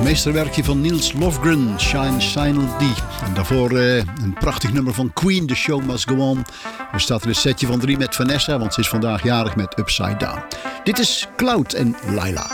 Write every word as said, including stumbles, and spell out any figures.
Meesterwerkje van Niels Lofgren, Shine Silently. En daarvoor uh, een prachtig nummer van Queen, The Show Must Go On. Er staat er een setje van drie met Vanessa, want ze is vandaag jarig met Upside Down. Dit is Cloud en Laila.